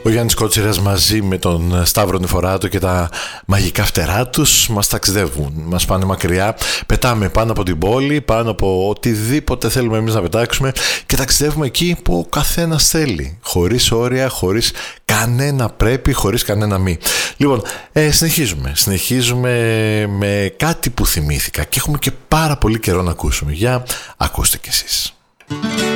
Ο Γιάννης Κότσιρας μαζί με τον Σταύρο Νηφοράτο και τα μαγικά φτερά τους μας ταξιδεύουν, μας πάνε μακριά, πετάμε πάνω από την πόλη, πάνω από οτιδήποτε θέλουμε εμείς να πετάξουμε και ταξιδεύουμε εκεί που ο καθένας θέλει, χωρίς όρια, χωρίς κανένα πρέπει, χωρίς κανένα μη. Λοιπόν, συνεχίζουμε με κάτι που θυμήθηκα και έχουμε και πάρα πολύ καιρό να ακούσουμε. Για ακούστε κι εσείς.